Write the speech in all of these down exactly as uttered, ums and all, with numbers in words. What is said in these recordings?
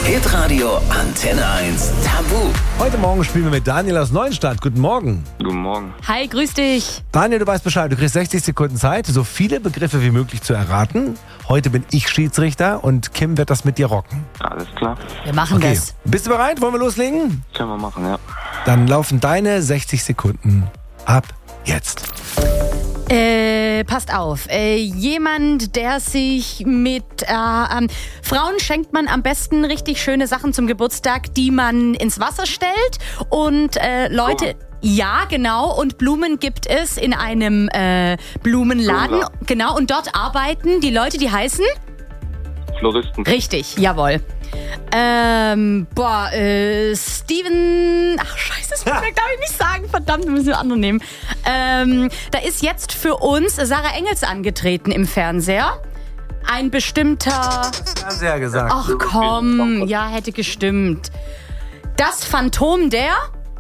Hitradio Antenne eins Tabu. Heute Morgen spielen wir mit Daniel aus Neuenstadt. Guten Morgen. Guten Morgen. Hi, grüß dich. Daniel, du weißt Bescheid. Du kriegst sechzig Sekunden Zeit, so viele Begriffe wie möglich zu erraten. Heute bin ich Schiedsrichter und Kim wird das mit dir rocken. Alles klar. Wir machen Okay. das. Bist du bereit? Wollen wir loslegen? Können wir machen, ja. Dann laufen deine sechzig Sekunden ab jetzt. Äh, passt auf. Äh, jemand, der sich mit äh, ähm, Frauen schenkt man am besten richtig schöne Sachen zum Geburtstag, die man ins Wasser stellt. Und äh, Leute... Ja, genau. Und Blumen gibt es in einem äh, Blumenladen. Blumenladen. Genau. Und dort arbeiten die Leute, die heißen... Floristen. Richtig, jawohl. Ähm, boah, äh, Steven... Ach, scheiße, das darf ich nicht sagen. Verdammt, wir müssen wir andere nehmen. Ähm, da ist jetzt für uns Sarah Engels angetreten im Fernseher. Ein bestimmter... Fernseher gesagt. Ach komm, ja, hätte gestimmt. Das Phantom der...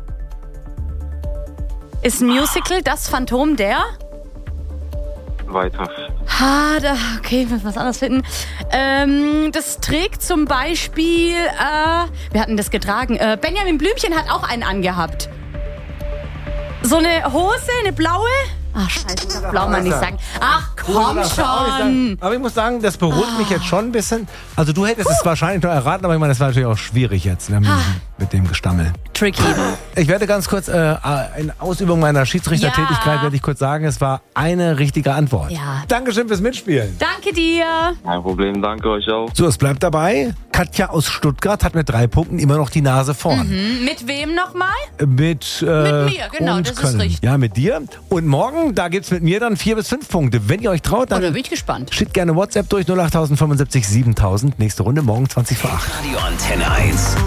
Ist ein Musical, das Phantom der... Weiter. Ha, da, okay, ich muss was anderes finden. Ähm, das trägt zum Beispiel, äh, wir hatten das getragen, äh, Benjamin Blümchen hat auch einen angehabt. So eine Hose, eine blaue? Ach, scheiße, ich darf blau mal nicht sagen. Ach, komm schon. Aber ich muss sagen, das beruhigt mich jetzt schon ein bisschen. Also du hättest es wahrscheinlich noch erraten, aber ich meine, das war natürlich auch schwierig jetzt ne, mit dem Gestammel. Tricky. Ich werde ganz kurz, äh, in Ausübung meiner Schiedsrichtertätigkeit, Ja. werde ich kurz sagen, es war eine richtige Antwort. Ja. Dankeschön fürs Mitspielen. Danke dir. Kein Problem, danke euch auch. So, es bleibt dabei. Katja aus Stuttgart hat mit drei Punkten immer noch die Nase vorn. Hm, mit wem nochmal? Mit, äh, Mit mir, genau, und das ist Können. richtig. Ja, mit dir. Und morgen, da gibt's mit mir dann vier bis fünf Punkte. Wenn ihr euch traut, Oh, da dann bin ich gespannt. schickt gerne WhatsApp durch null acht fünfundsiebzig siebentausend. Nächste Runde morgen zwanzig vor acht. Radio Antenne eins.